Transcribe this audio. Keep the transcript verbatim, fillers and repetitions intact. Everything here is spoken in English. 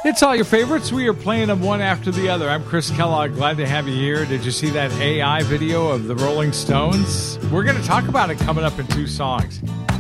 It's all your favorites. We are playing them one after the other. I'm Chris Kellogg. Glad to have you here. Did you see that A I video of the Rolling Stones? We're going to talk about it coming up in two songs.